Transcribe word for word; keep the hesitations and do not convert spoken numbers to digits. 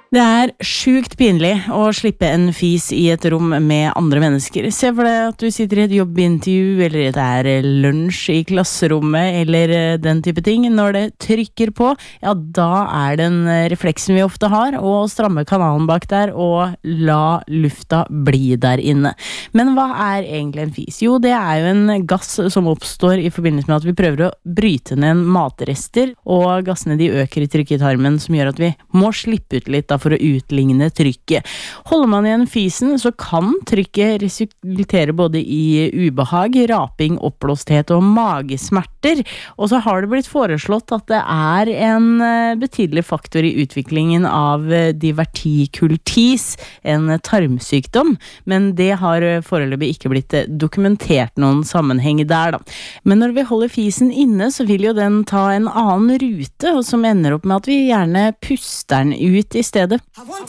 Det er sjukt pinlig å slippe en fis i et rom med andre mennesker. Se for deg at du sitter i et jobbintervju, eller det er lunsj i klasserommet, eller den type ting. Når det trykker på, ja, da er den refleksen vi ofte har, å stramme kanalen bak der og la lufta bli der inne. Men hva er egentlig en fis? Jo, det er jo en gass som oppstår i forbindelse med at vi prøver å bryte ned matrester, og gassene de øker i trykket i tarmen, som gjør at vi må slippe ut litt da, for å utligne trykket. Holder man igjen fisen, så kan trykket resultere både i ubehag, raping, oppblåsthet og magesmerter. Og så har det blitt foreslått at det er en betydelig faktor i utviklingen av divertikultis, en tarmsykdom, men det har foreløpig ikke blitt dokumentert noen sammenheng der da. Men når vi holder fisen inne, så vil jo den ta en annen rute, og som ender opp med at vi gjerne puster den ut i stedet. I want